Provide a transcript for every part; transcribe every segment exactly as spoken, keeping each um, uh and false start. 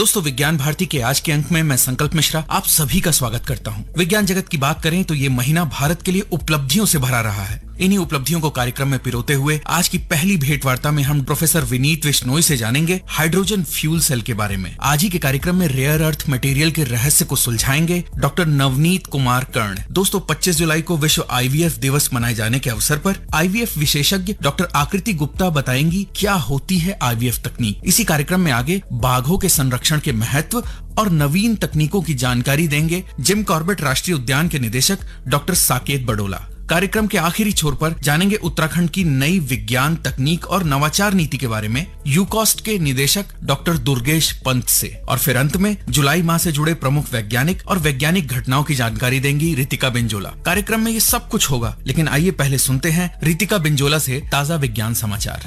दोस्तों, विज्ञान भारती के आज के अंक में मैं संकल्प मिश्रा आप सभी का स्वागत करता हूं। विज्ञान जगत की बात करें तो ये महीना भारत के लिए उपलब्धियों से भरा रहा है। इन्हीं उपलब्धियों को कार्यक्रम में पिरोते हुए आज की पहली भेंट वार्ता में हम प्रोफेसर विनीत विश्नोई से जानेंगे हाइड्रोजन फ्यूल सेल के बारे में। आज ही के कार्यक्रम में रेयर अर्थ मटेरियल के रहस्य को सुलझाएंगे डॉक्टर नवनीत कुमार कर्ण। दोस्तों, पच्चीस जुलाई को विश्व आईवीएफ दिवस मनाए जाने के अवसर पर आईवीएफ विशेषज्ञ डॉक्टर आकृति गुप्ता बताएंगी क्या होती है आईवीएफ तकनीक। इसी कार्यक्रम में आगे बाघों के संरक्षण के महत्व और नवीन तकनीकों की जानकारी देंगे जिम कॉर्बेट राष्ट्रीय उद्यान के निदेशक डॉक्टर साकेत बडोला। कार्यक्रम के आखिरी छोर पर जानेंगे उत्तराखंड की नई विज्ञान, तकनीक और नवाचार नीति के बारे में यूकॉस्ट के निदेशक डॉक्टर दुर्गेश पंत से। और फिर अंत में जुलाई माह से जुड़े प्रमुख वैज्ञानिक और वैज्ञानिक घटनाओं की जानकारी देंगी रितिका बिंजोला। कार्यक्रम में ये सब कुछ होगा, लेकिन आइए पहले सुनते हैं रितिका बिंजोला से ताजा विज्ञान समाचार।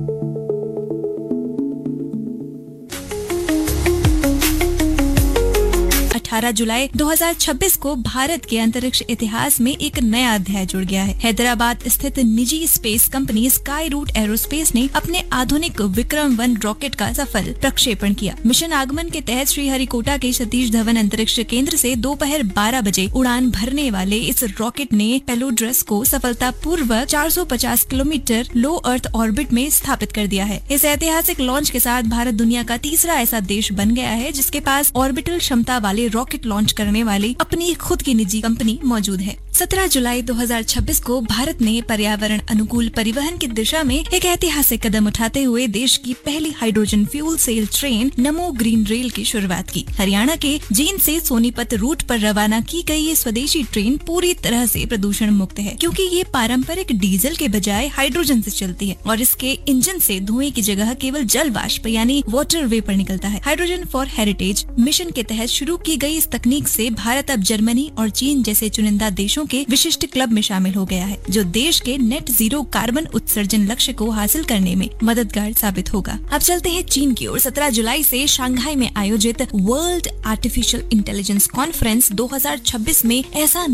अठारह जुलाई दो हज़ार छब्बीस को भारत के अंतरिक्ष इतिहास में एक नया अध्याय जुड़ गया है। हैदराबाद स्थित निजी space company sky root aerospace ने अपने आधुनिक विक्रम वन रॉकेट का सफल प्रक्षेपण किया। मिशन आगमन के तहत श्रीहरिकोटा के सतीश धवन अंतरिक्ष केंद्र से दोपहर बारह बजे उड़ान भरने वाले इस रॉकेट ने पेलोड्रस को सफलतापूर्वक चार सौ पचास किलोमीटर लो अर्थ ऑर्बिट में स्थापित कर दिया है। इस ऐतिहासिक लॉन्च के साथ भारत दुनिया का तीसरा ऐसा देश बन गया है जिसके पास ऑर्बिटल क्षमता वाले रॉकेट लॉन्च करने वाली अपनी खुद की निजी कंपनी मौजूद है। सत्रह जुलाई दो हज़ार छब्बीस को भारत ने पर्यावरण अनुकूल परिवहन की दिशा में एक ऐतिहासिक कदम उठाते हुए देश की पहली हाइड्रोजन फ्यूल सेल ट्रेन नमो ग्रीन रेल की शुरुआत की। हरियाणा के जींद से सोनीपत रूट पर रवाना की गई ये स्वदेशी ट्रेन पूरी तरह से प्रदूषण मुक्त है, क्योंकि ये पारंपरिक डीजल के बजाय हाइड्रोजन से चलती है और इसके इंजन से धुएं की जगह केवल जल वाष्प यानी वाटर वेपर निकलता है। हाइड्रोजन फॉर हेरिटेज मिशन के तहत शुरू की गई इस तकनीक से भारत अब जर्मनी और चीन जैसे चुनिंदा देशों के विशिष्ट क्लब में शामिल हो गया है, जो देश के नेट जीरो कार्बन उत्सर्जन लक्ष्य को हासिल करने में मददगार साबित होगा। अब चलते हैं चीन की ओर। सत्रह जुलाई से शंघाई में आयोजित वर्ल्ड आर्टिफिशियल इंटेलिजेंस कॉन्फ्रेंस दो हज़ार छब्बीस में ऐसा